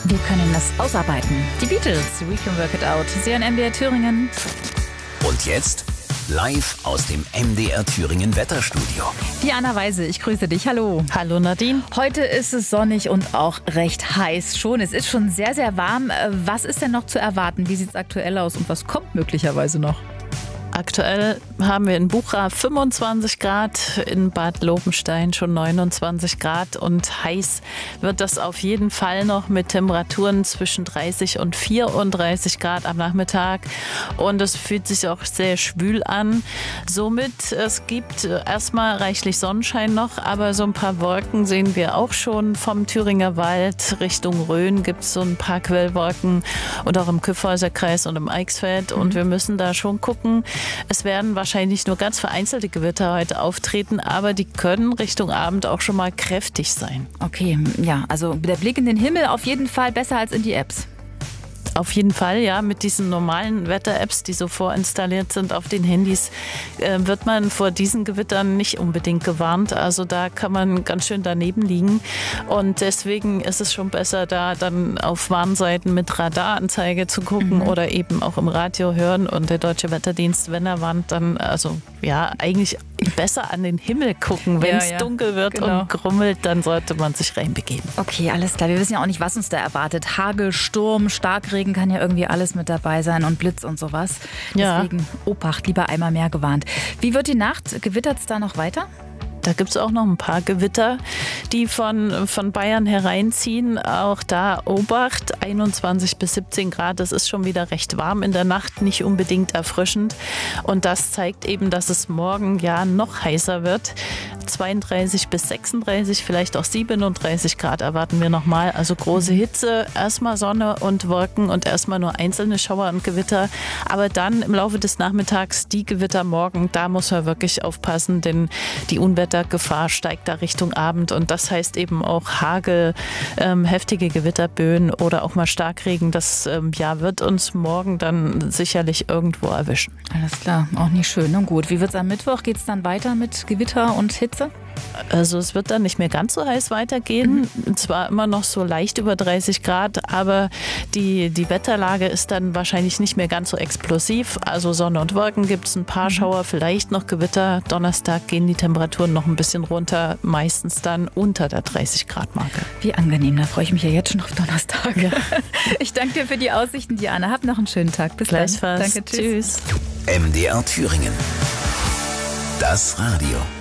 Wir können das ausarbeiten. Die Beatles, We Can Work It Out. Sie an MDR Thüringen. Und jetzt live aus dem MDR Thüringen Wetterstudio. Diana Weise, ich grüße dich. Hallo. Hallo Nadine. Heute ist es sonnig und auch recht heiß schon. Es ist schon sehr, sehr warm. Was ist denn noch zu erwarten? Wie sieht es aktuell aus und was kommt möglicherweise noch? Aktuell haben wir in Bucha 25 Grad, in Bad Lobenstein schon 29 Grad und heiß wird das auf jeden Fall noch mit Temperaturen zwischen 30 und 34 Grad am Nachmittag und es fühlt sich auch sehr schwül an. Somit, es gibt erstmal reichlich Sonnenschein noch, aber so ein paar Wolken sehen wir auch schon vom Thüringer Wald. Richtung Rhön gibt es so ein paar Quellwolken und auch im Kyffhäuserkreis und im Eichsfeld und wir müssen da schon gucken. Es werden wahrscheinlich nur ganz vereinzelte Gewitter heute auftreten, aber die können Richtung Abend auch schon mal kräftig sein. Okay, ja, also der Blick in den Himmel auf jeden Fall besser als in die Apps. Auf jeden Fall, ja, mit diesen normalen Wetter-Apps, die so vorinstalliert sind auf den Handys, wird man vor diesen Gewittern nicht unbedingt gewarnt. Also da kann man ganz schön daneben liegen und deswegen ist es schon besser, da dann auf Warnseiten mit Radaranzeige zu gucken oder eben auch im Radio hören und der Deutsche Wetterdienst, wenn er warnt, dann also ja eigentlich besser an den Himmel gucken. Wenn es dunkel wird und grummelt, dann sollte man sich reinbegeben. Okay, alles klar. Wir wissen ja auch nicht, was uns da erwartet. Hagel, Sturm, Starkregen kann ja irgendwie alles mit dabei sein und Blitz und sowas. Deswegen Obacht, lieber einmal mehr gewarnt. Wie wird die Nacht? Gewittert es da noch weiter? Da gibt es auch noch ein paar Gewitter, die von Bayern hereinziehen. Auch da Obacht, 21 bis 17 Grad. Das ist schon wieder recht warm in der Nacht, nicht unbedingt erfrischend. Und das zeigt eben, dass es morgen ja noch heißer wird. 32 bis 36, vielleicht auch 37 Grad erwarten wir nochmal. Also große Hitze, erstmal Sonne und Wolken und erstmal nur einzelne Schauer und Gewitter. Aber dann im Laufe des Nachmittags die Gewitter morgen, da muss man wirklich aufpassen, denn die Unwettergefahr steigt da Richtung Abend und das heißt eben auch Hagel, heftige Gewitterböen oder auch mal Starkregen. Das wird uns morgen dann sicherlich irgendwo erwischen. Alles klar, auch nicht schön. Und gut, wie wird es am Mittwoch? Geht es dann weiter mit Gewitter und Hitze? Also es wird dann nicht mehr ganz so heiß weitergehen. Zwar immer noch so leicht über 30 Grad, aber die Wetterlage ist dann wahrscheinlich nicht mehr ganz so explosiv. Also Sonne und Wolken gibt es, ein paar Schauer, vielleicht noch Gewitter. Donnerstag gehen die Temperaturen noch ein bisschen runter, meistens dann unter der 30-Grad-Marke. Wie angenehm, da freue ich mich ja jetzt schon auf Donnerstag. Ja. Ich danke dir für die Aussichten, Diana. Hab noch einen schönen Tag. Bis gleichfalls. Danke, tschüss. MDR Thüringen. Das Radio.